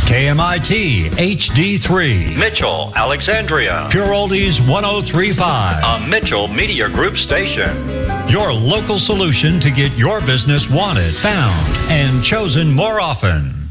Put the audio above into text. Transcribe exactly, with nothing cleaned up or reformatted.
K M I T H D three, Mitchell, Alexandria. Pure Oldies one oh three point five, a Mitchell Media Group station. Your local solution to get your business wanted, found, and chosen more often.